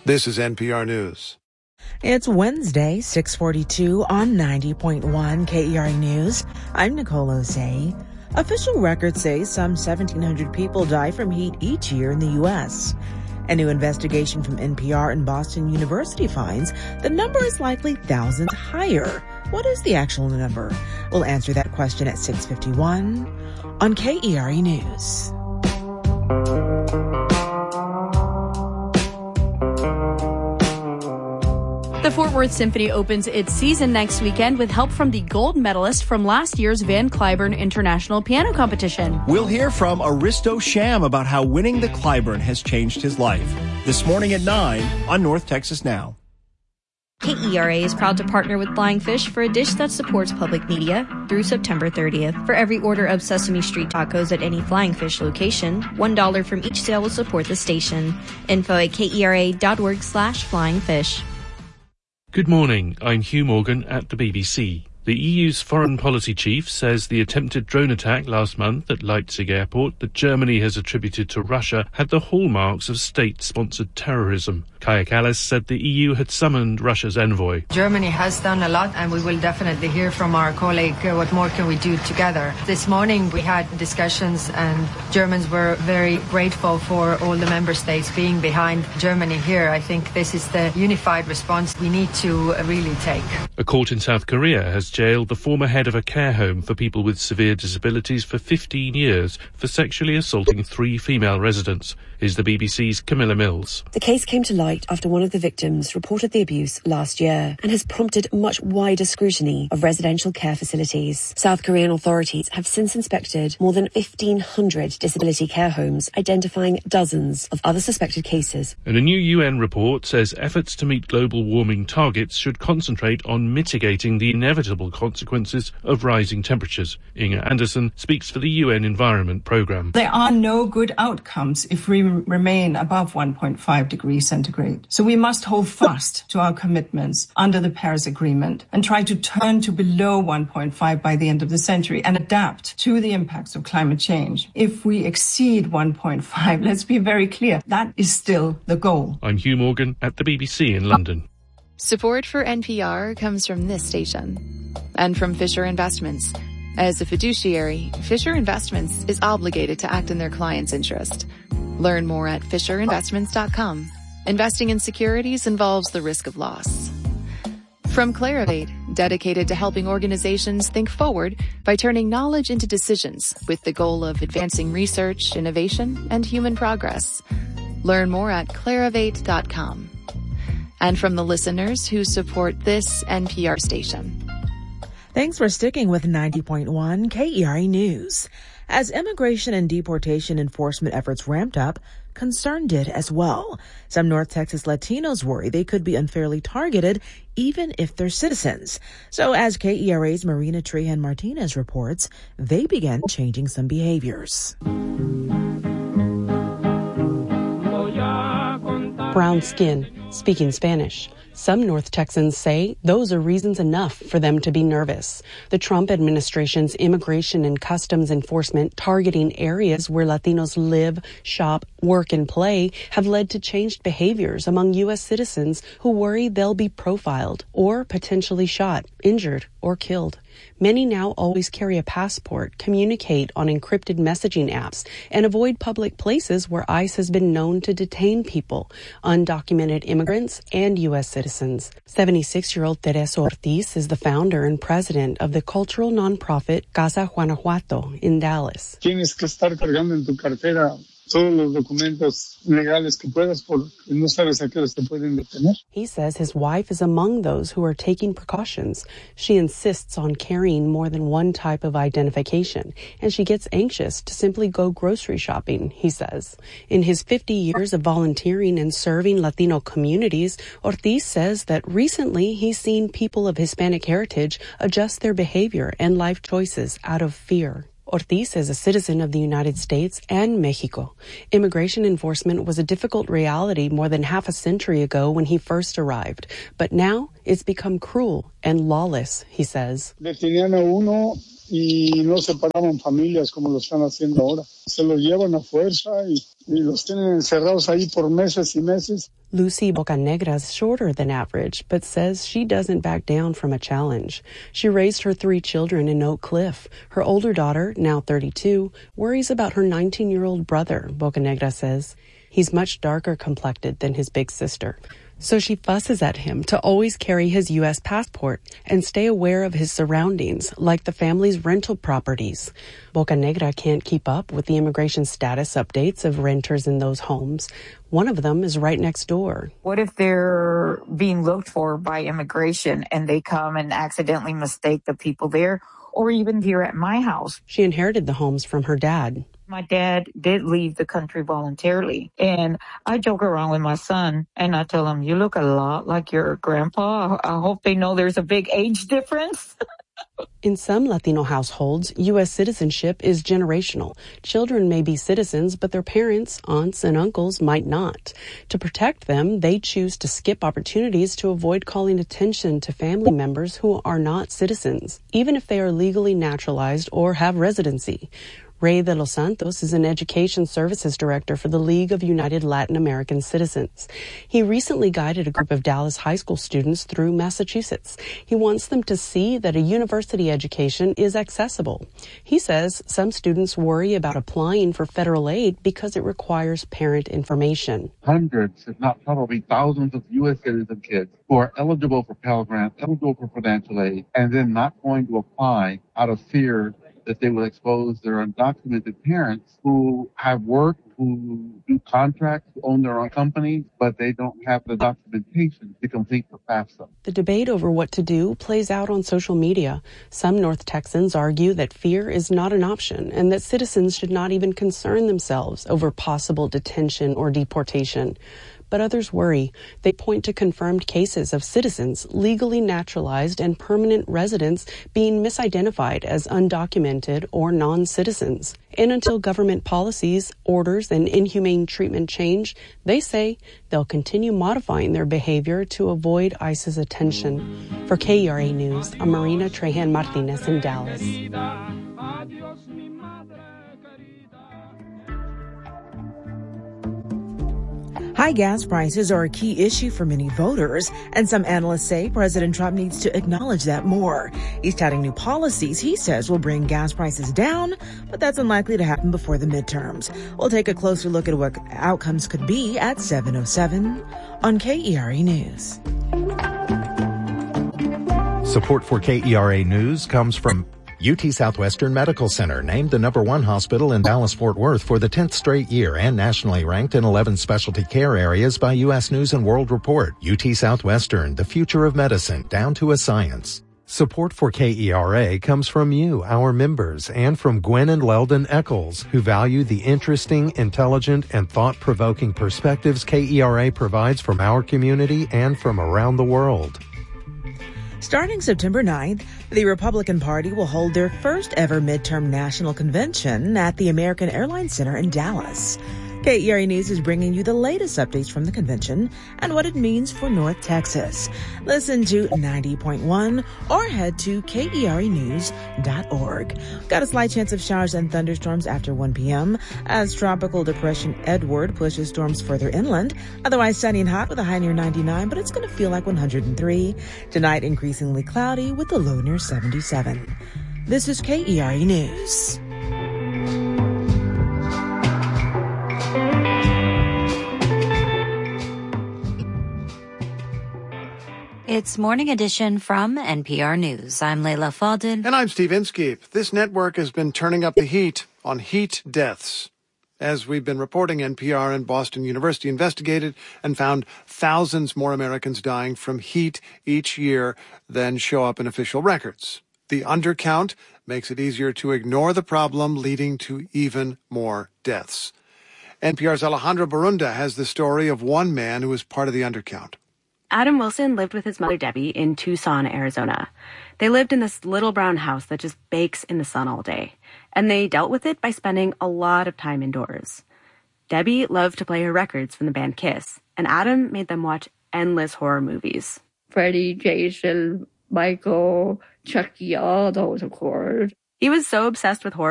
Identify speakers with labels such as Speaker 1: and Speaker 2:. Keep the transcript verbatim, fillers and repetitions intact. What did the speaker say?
Speaker 1: This is N P R News.
Speaker 2: It's Wednesday, six forty-two on ninety point one K E R A News. I'm Nicole Osei. Official records say some seventeen hundred people die from heat each year in the U S. A new investigation from N P R and Boston University finds the number is likely thousands higher. What is the actual number? We'll answer that question at six fifty-one on K E R A News.
Speaker 3: The Fort Worth Symphony opens its season next weekend with help from the gold medalist from last year's Van Cliburn International Piano Competition.
Speaker 4: We'll hear from Aristo Sham about how winning the Cliburn has changed his life. This morning at nine on North Texas Now.
Speaker 5: K E R A is proud to partner with Flying Fish for a dish that supports public media through September thirtieth. For every order of Sesame Street tacos at any Flying Fish location, one dollar from each sale will support the station. Info at kera.org slash flying fish.
Speaker 6: Good morning, I'm Hugh Morgan at the B B C. The E U's foreign policy chief says the attempted drone attack last month at Leipzig airport that Germany has attributed to Russia had the hallmarks of state-sponsored terrorism. Kaja Kallas said the E U had summoned Russia's envoy.
Speaker 7: Germany has done a lot, and we will definitely hear from our colleague uh, what more can we do together. This morning we had discussions, and Germans were very grateful for all the member states being behind Germany here. I think this is the unified response we need to uh, really take.
Speaker 6: A court in South Korea has jailed the former head of a care home for people with severe disabilities for fifteen years for sexually assaulting three female residents. Is the B B C's Camilla Mills.
Speaker 8: The case came to light after one of the victims reported the abuse last year and has prompted much wider scrutiny of residential care facilities. South Korean authorities have since inspected more than fifteen hundred disability care homes, identifying dozens of other suspected cases.
Speaker 6: And a new U N report says efforts to meet global warming targets should concentrate on mitigating the inevitable consequences of rising temperatures. Inga Anderson speaks for the U N Environment Programme.
Speaker 9: There are no good outcomes if we remain above one point five degrees centigrade. So we must hold fast to our commitments under the Paris Agreement and try to turn to below one point five by the end of the century and adapt to the impacts of climate change. If we exceed one point five, let's be very clear, that is still the goal.
Speaker 6: I'm Hugh Morgan at the B B C in London.
Speaker 10: Support for N P R comes from this station and from Fisher Investments. As a fiduciary, Fisher Investments is obligated to act in their client's interest. Learn more at fisher investments dot com. Investing in securities involves the risk of loss. From Clarivate, dedicated to helping organizations think forward by turning knowledge into decisions with the goal of advancing research, innovation, and human progress. Learn more at clarivate dot com. And from the listeners who support this N P R station.
Speaker 2: Thanks for sticking with ninety point one K E R A News. As immigration and deportation enforcement efforts ramped up, concern did as well. Some North Texas Latinos worry they could be unfairly targeted even if they're citizens. So as K E R A's Marina Trehan Martinez reports, they began changing some behaviors.
Speaker 11: Brown skin, speaking Spanish. Some North Texans say those are reasons enough for them to be nervous. The Trump administration's immigration and customs enforcement targeting areas where Latinos live, shop, work, and play have led to changed behaviors among U S citizens who worry they'll be profiled or potentially shot, injured, or killed. Many now always carry a passport, communicate on encrypted messaging apps, and avoid public places where ICE has been known to detain people, undocumented immigrants, and U S citizens. seventy-six-year-old Teresa Ortiz is the founder and president of the cultural nonprofit Casa Guanajuato in Dallas.
Speaker 12: Tienes que estar cargando en tu cartera todos los documentos legales que puedas porque no sabes a qué horas te pueden detener.
Speaker 11: He says his wife is among those who are taking precautions. She insists on carrying more than one type of identification, and she gets anxious to simply go grocery shopping, he says. In his fifty years of volunteering and serving Latino communities, Ortiz says that recently he's seen people of Hispanic heritage adjust their behavior and life choices out of fear. Ortiz is a citizen of the United States and Mexico. Immigration enforcement was a difficult reality more than half a century ago when he first arrived. But now it's become cruel and lawless, he says.
Speaker 12: Detenían a uno y no separaban familias como lo están haciendo ahora. Se los llevan a fuerza y, y los tienen encerrados ahí por meses y meses.
Speaker 11: Lucy Bocanegra is shorter than average, but says she doesn't back down from a challenge. She raised her three children in Oak Cliff. Her older daughter, now thirty-two, worries about her nineteen-year-old brother, Bocanegra says. He's much darker complected than his big sister. So she fusses at him to always carry his U S passport and stay aware of his surroundings, like the family's rental properties. Bocanegra can't keep up with the immigration status updates of renters in those homes. One of them is right next door.
Speaker 1: What if they're being looked for by immigration and they come and accidentally mistake the people there, or even here at my house?
Speaker 11: She inherited the homes from her dad.
Speaker 1: My dad did leave the country voluntarily, and I joke around with my son, and I tell him, you look a lot like your grandpa. I hope they know there's a big age difference.
Speaker 11: In some Latino households, U S citizenship is generational. Children may be citizens, but their parents, aunts, and uncles might not. To protect them, they choose to skip opportunities to avoid calling attention to family members who are not citizens, even if they are legally naturalized or have residency. Ray de los Santos is an education services director for the League of United Latin American Citizens. He recently guided a group of Dallas high school students through Massachusetts. He wants them to see that a university education is accessible. He says some students worry about applying for federal aid because it requires parent information.
Speaker 13: Hundreds, if not probably thousands of U S citizen kids who are eligible for Pell Grant, eligible for financial aid, and then not going to apply out of fear that they will expose their undocumented parents who have work, who do contracts, who own their own companies, but they don't have the documentation to complete the FAFSA.
Speaker 11: The debate over what to do plays out on social media. Some North Texans argue that fear is not an option and that citizens should not even concern themselves over possible detention or deportation. But others worry. They point to confirmed cases of citizens, legally naturalized and permanent residents, being misidentified as undocumented or non-citizens. And until government policies, orders, and inhumane treatment change, they say they'll continue modifying their behavior to avoid ICE's attention. For K E R A News, I'm Marina Trahan Martinez in Dallas.
Speaker 2: High gas prices are a key issue for many voters, and some analysts say President Trump needs to acknowledge that more. He's touting new policies he says will bring gas prices down, but that's unlikely to happen before the midterms. We'll take a closer look at what outcomes could be at seven oh seven on K E R A News.
Speaker 14: Support for K E R A News comes from U T Southwestern Medical Center, named the number one hospital in Dallas-Fort Worth for the tenth straight year and nationally ranked in eleven specialty care areas by U S News and World Report. U T Southwestern, the future of medicine, down to a science. Support for K E R A comes from you, our members, and from Gwen and Leldon Eccles, who value the interesting, intelligent, and thought-provoking perspectives K E R A provides from our community and from around the world.
Speaker 2: Starting September ninth, the Republican Party will hold their first ever midterm national convention at the American Airlines Center in Dallas. K E R A News is bringing you the latest updates from the convention and what it means for North Texas. Listen to ninety point one or head to K E R A news dot org. Got a slight chance of showers and thunderstorms after one p.m. as Tropical Depression Edward pushes storms further inland. Otherwise sunny and hot with a high near ninety-nine, but it's going to feel like one hundred three. Tonight, increasingly cloudy with a low near seventy-seven. This is K E R A News.
Speaker 15: It's Morning Edition from N P R News. I'm Layla Faldin.
Speaker 16: And I'm Steve Inskeep. This network has been turning up the heat on heat deaths. As we've been reporting, N P R and Boston University investigated and found thousands more Americans dying from heat each year than show up in official records. The undercount makes it easier to ignore the problem, leading to even more deaths. N P R's Alejandra Barunda has the story of one man who was part of the undercount.
Speaker 17: Adam Wilson lived with his mother, Debbie, in Tucson, Arizona. They lived in this little brown house that just bakes in the sun all day, and they dealt with it by spending a lot of time indoors. Debbie loved to play her records from the band Kiss, and Adam made them watch endless horror movies.
Speaker 18: Freddy, Jason, Michael, Chucky, all those, of course.
Speaker 17: He was so obsessed with horror